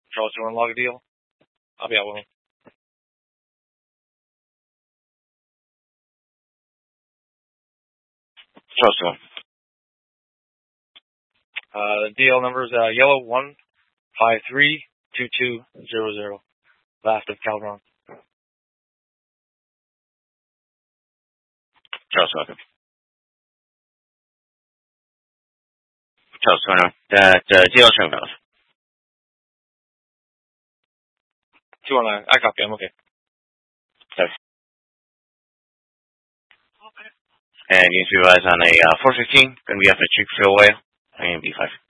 Charles, you want to log a deal? I'll be out with him. Charles, the deal number is yellow 1532200. Last of Calderon. Charles, welcome. Charles, corner. That deal trim off. 219. I copy. I'm okay. Sorry. And you supervise on a 415, going to be off the Chick-fil-A, and B5.